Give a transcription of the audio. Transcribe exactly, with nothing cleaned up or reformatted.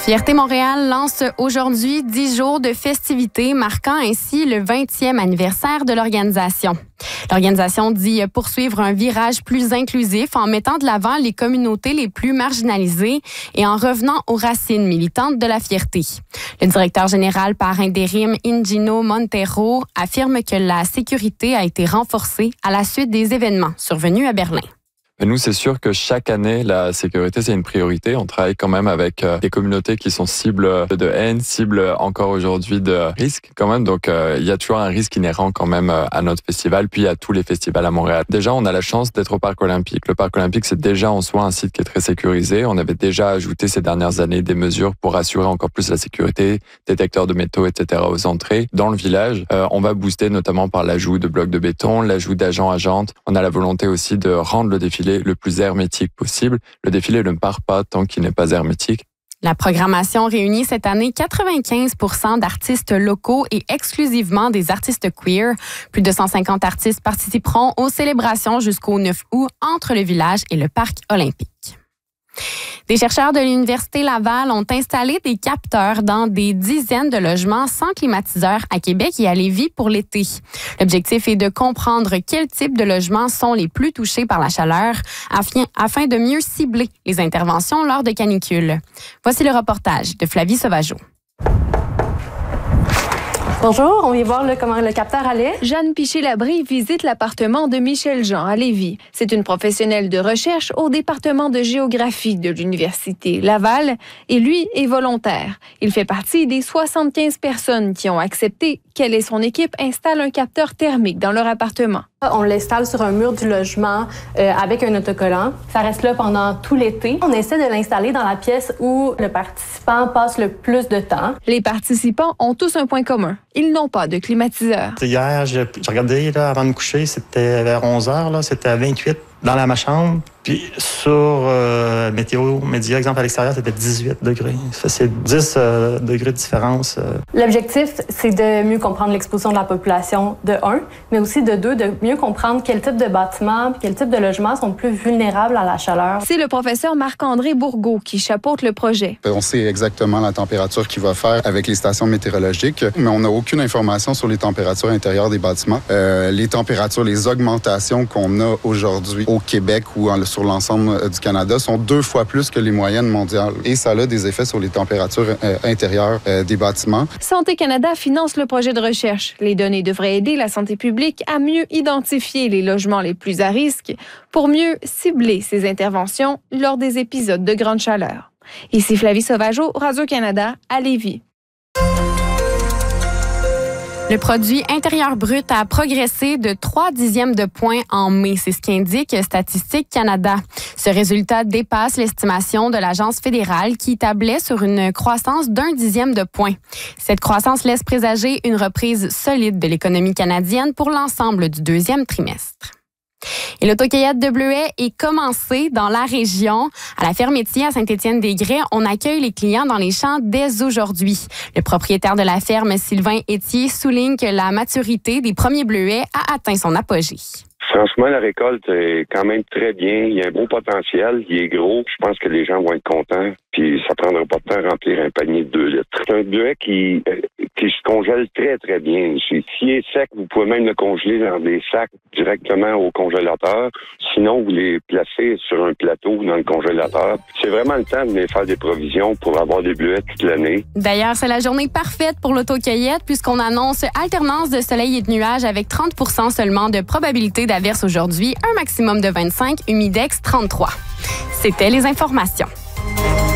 Fierté Montréal lance aujourd'hui dix jours de festivités, marquant ainsi le vingtième anniversaire de l'organisation. L'organisation dit poursuivre un virage plus inclusif en mettant de l'avant les communautés les plus marginalisées et en revenant aux racines militantes de la fierté. Le directeur général par intérim Ingino Montero affirme que la sécurité a été renforcée à la suite des événements survenus à Berlin. Nous, c'est sûr que chaque année, la sécurité, c'est une priorité. On travaille quand même avec euh, des communautés qui sont cibles de haine, cibles encore aujourd'hui de risque quand même. Donc, euh, il y a toujours un risque inhérent quand même euh, à notre festival, puis à tous les festivals à Montréal. Déjà, on a la chance d'être au Parc olympique. Le Parc olympique, c'est déjà en soi un site qui est très sécurisé. On avait déjà ajouté ces dernières années des mesures pour assurer encore plus la sécurité, détecteurs de métaux, et cetera aux entrées. Dans le village, euh, on va booster notamment par l'ajout de blocs de béton, l'ajout d'agents-agentes. On a la volonté aussi de rendre le défilé le plus hermétique possible. Le défilé ne part pas tant qu'il n'est pas hermétique. La programmation réunit cette année quatre-vingt-quinze pour cent d'artistes locaux et exclusivement des artistes queer. Plus de cent cinquante artistes participeront aux célébrations jusqu'au neuf août entre le village et le Parc olympique. Des chercheurs de l'Université Laval ont installé des capteurs dans des dizaines de logements sans climatiseur à Québec et à Lévis pour l'été. L'objectif est de comprendre quels types de logements sont les plus touchés par la chaleur afin de mieux cibler les interventions lors de canicules. Voici le reportage de Flavie Sauvageau. Bonjour, on vient voir là, comment le capteur allait. Jeanne Piché-Labrie visite l'appartement de Michel Jean à Lévis. C'est une professionnelle de recherche au département de géographie de l'Université Laval et lui est volontaire. Il fait partie des soixante-quinze personnes qui ont accepté qu'elle et son équipe installent un capteur thermique dans leur appartement. On l'installe sur un mur du logement euh, avec un autocollant. Ça reste là pendant tout l'été. On essaie de l'installer dans la pièce où le participant passe le plus de temps. Les participants ont tous un point commun. Ils n'ont pas de climatiseur. Hier, j'ai regardé là, avant de me coucher, c'était vers onze heures, là, c'était à vingt-huit dans la ma chambre. Puis sur euh, Météo Média, exemple à l'extérieur, c'était dix-huit degrés. Ça, c'est dix euh, degrés de différence. Euh. L'objectif, c'est de mieux comprendre l'exposition de la population, de un, mais aussi de deux, de mieux comprendre quel type de bâtiments et quel type de logements sont plus vulnérables à la chaleur. C'est le professeur Marc-André Bourgault qui chapeaute le projet. On sait exactement la température qu'il va faire avec les stations météorologiques, mais on n'a aucune information sur les températures intérieures des bâtiments. Euh, les températures, les augmentations qu'on a aujourd'hui au Québec ou en, sur l'ensemble du Canada sont deux fois plus que les moyennes mondiales. Et ça a des effets sur les températures euh, intérieures euh, des bâtiments. Santé Canada finance le projet de recherche. Les données devraient aider la santé publique à mieux identifier les logements les plus à risque pour mieux cibler ces interventions lors des épisodes de grande chaleur. Ici Flavie Sauvageau, Radio-Canada, à Lévis. Le produit intérieur brut a progressé de trois dixièmes de point en mai. C'est ce qu'indique Statistique Canada. Ce résultat dépasse l'estimation de l'Agence fédérale qui tablait sur une croissance d'un dixième de point. Cette croissance laisse présager une reprise solide de l'économie canadienne pour l'ensemble du deuxième trimestre. Et l'autocueillette de bleuets est commencée dans la région. À la ferme Étier à Saint-Étienne-des-Grès, on accueille les clients dans les champs dès aujourd'hui. Le propriétaire de la ferme, Sylvain Étier, souligne que la maturité des premiers bleuets a atteint son apogée. Franchement, la récolte est quand même très bien. Il y a un beau potentiel. Il est gros. Je pense que les gens vont être contents. Puis ça prendra pas de temps à remplir un panier de deux litres. C'est un bleuet qui, qui se congèle très, très bien. S'il est sec, vous pouvez même le congeler dans des sacs directement au congélateur. Sinon, vous les placez sur un plateau dans le congélateur. C'est vraiment le temps de les faire des provisions pour avoir des bleuets toute l'année. D'ailleurs, c'est la journée parfaite pour l'autocueillette puisqu'on annonce alternance de soleil et de nuages avec trente pour cent seulement de probabilité d'averse aujourd'hui, un maximum de vingt-cinq, humidex trente-trois. C'était les informations.